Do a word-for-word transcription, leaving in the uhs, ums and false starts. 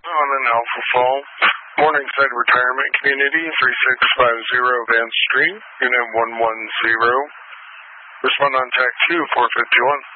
On an Alpha Fall, Morningside Retirement Community, three six five zero Vance Street, Unit one one zero. Respond on T A C two four five one.